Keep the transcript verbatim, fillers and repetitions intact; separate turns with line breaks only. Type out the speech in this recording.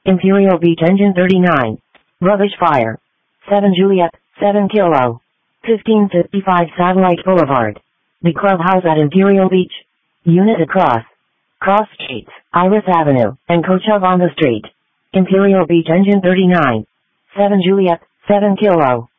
Imperial Beach Engine thirty-nine. Rubbish Fire. seven Juliet, seven Kilo. fifteen fifty-five Satellite Boulevard. The Clubhouse at Imperial Beach. Unit across. Cross Streets, Iris Avenue, and Kochov on the street. Imperial Beach Engine thirty-nine. seven Juliet, seven Kilo.